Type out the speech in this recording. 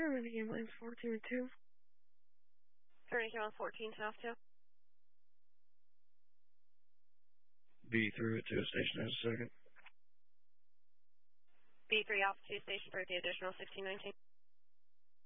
Turn ambulance 422. Turning on 14 South 2. Be through at 2 station in a second. B3 Alpha 2 station for the additional 1619.